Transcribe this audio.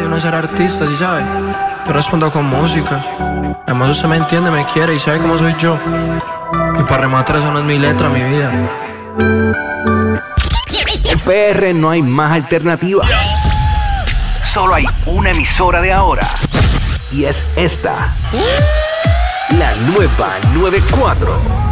no es ser artista, ¿sí sabes? Yo respondo con música. Además usted me entiende, me quiere y sabe cómo soy yo. Y para rematar eso no es mi letra, mi vida. En PR no hay más alternativa. Solo hay una emisora de ahora. Y es esta. La nueva 94.